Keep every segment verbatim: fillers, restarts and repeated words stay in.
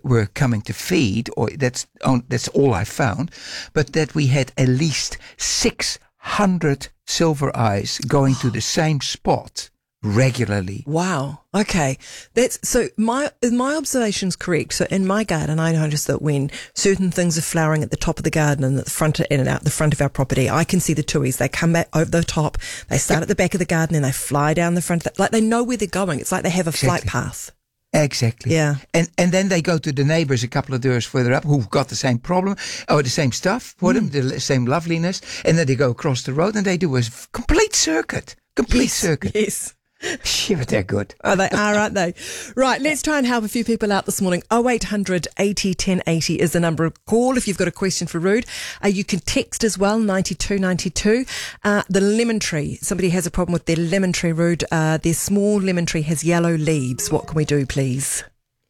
were coming to feed, or that's on, that's all I found, but that we had at least six hundred silver eyes going to the same spot regularly. Wow. Okay. That's so my my observation's correct. So in my garden, I notice that when certain things are flowering at the top of the garden and at the front in and out the front of our property, I can see the tuis. They come back over the top. They start yep. at the back of the garden and they fly down the front. Like they know where they're going. It's like they have a Exactly. flight path. Exactly. Yeah. And and then they go to the neighbors a couple of doors further up who've got the same problem or the same stuff for mm. them, the same loveliness. And then they go across the road and they do a complete circuit. Complete yes, circuit. Yes. Yeah, but they're good. Oh, they are, aren't they? Right, let's try and help a few people out this morning. oh eight hundred eighty ten eighty is the number of call if you've got a question for Rude. Uh, you can text as well, ninety-two ninety-two. Uh, the lemon tree. Somebody has a problem with their lemon tree, Rude. Uh, their small lemon tree has yellow leaves. What can we do, please?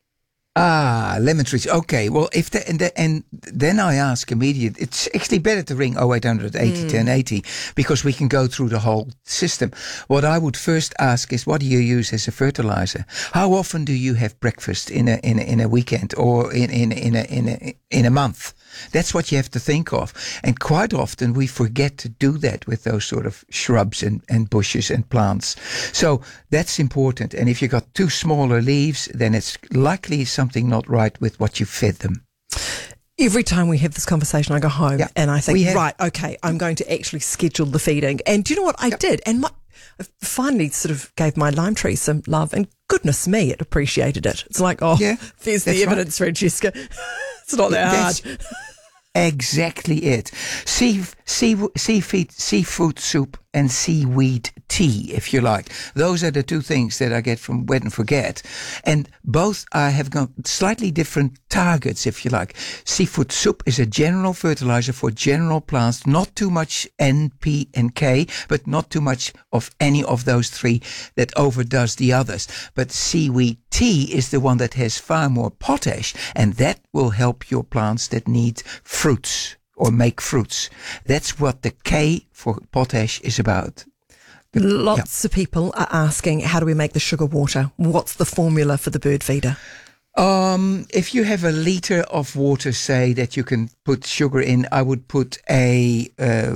Ah, lemon trees. Okay, well, if the, and, the, and then I ask immediate. It's actually better to ring oh eight hundred eighty ten eighty because we can go through the whole system. What I would first ask is, what do you use as a fertilizer? How often do you have breakfast in a in a, in a weekend or in in in a, in a in a month? That's what you have to think of. And quite often we forget to do that with those sort of shrubs and, and bushes and plants. So that's important. And if you've got too smaller leaves, then it's likely something not right with what you fed them. Every time we have this conversation, I go home yeah. and I think, have, right, okay, I'm going to actually schedule the feeding. And do you know what I yeah. did? And my, I finally sort of gave my lime tree some love, and goodness me, it appreciated it. It's like, oh, yeah, there's the evidence, right. Francesca. It's not that that's hard. Exactly it. Sea, sea, seafood, seafood soup and seaweed tea, if you like. Those are the two things that I get from Wet and Forget. And both I have got slightly different targets, if you like. Seafood soup is a general fertilizer for general plants, not too much N, P, and K, but not too much of any of those three that overdoes the others. But seaweed tea is the one that has far more potash, and that will help your plants that need fruits or make fruits. That's what the K for potash is about. Lots yeah. of people are asking, how do we make the sugar water? What's the formula for the bird feeder? Um, if you have a liter of water, say, that you can put sugar in, I would put a, uh,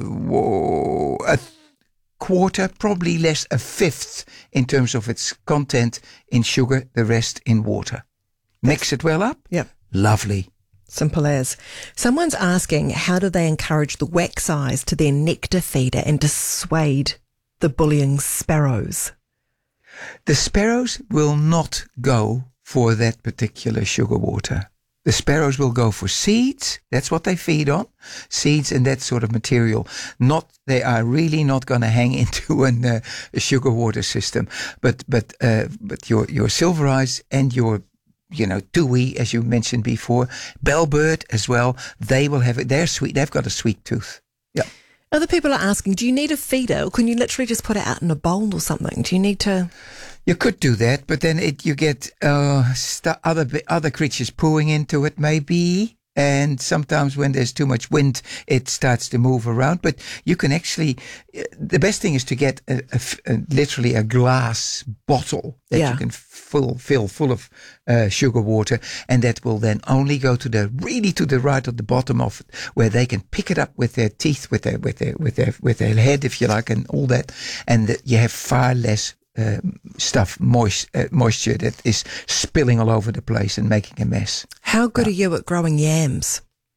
a quarter, probably less, a fifth in terms of its content in sugar, the rest in water. Mix it well up. Yeah. Lovely. Simple as. Someone's asking, how do they encourage the wax eyes to their nectar feeder and dissuade the bullying sparrows? The sparrows will not go for that particular sugar water. The sparrows will go for seeds. That's what they feed on. Seeds and that sort of material. Not, they are really not going to hang into an, uh, a sugar water system. But, but, uh, but your, your silver eyes and your, you know, tui, as you mentioned before, bellbird as well, they will have it. They're sweet. They've got a sweet tooth. Yeah. Other people are asking, do you need a feeder, or can you literally just put it out in a bowl or something? Do you need to? You could do that, but then it, you get uh, st- other other creatures pooing into it, maybe. And sometimes when there's too much wind, it starts to move around. But you can actually, the best thing is to get a, a, a, literally a glass bottle that yeah. you can fill, fill full of uh, sugar water. And that will then only go to the, really to the right at the bottom of it, where they can pick it up with their teeth, with their, with their, with their, with their head, if you like, and all that. And that you have far less Um, stuff, moist, uh, moisture that is spilling all over the place and making a mess. How good yeah. are you at growing yams?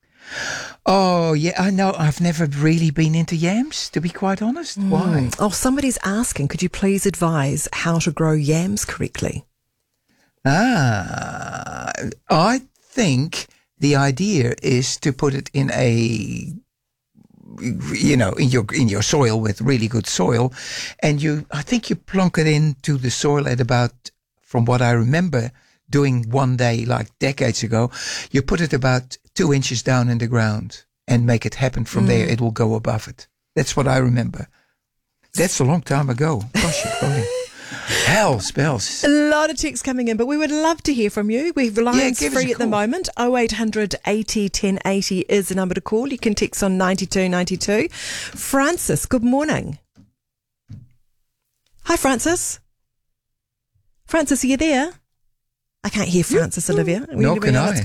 Oh, yeah, I know. I've never really been into yams, to be quite honest. Mm. Why? Oh, somebody's asking, could you please advise how to grow yams correctly? Ah, I think the idea is to put it in a you know, in your in your soil with really good soil, and you, I think you plonk it into the soil at about, from what I remember doing one day like decades ago, you put it about two inches down in the ground and make it happen from mm. there. It will go above it. That's what I remember. That's a long time ago. Gosh, golly. Hell spells. A lot of texts coming in, but we would love to hear from you. We've lines yeah, free at the moment. oh eight hundred eighty ten eighty is the number to call. You can text on ninety-two ninety-two. Francis, good morning. Hi, Francis. Francis, are you there? I can't hear Francis, Olivia. No, can I?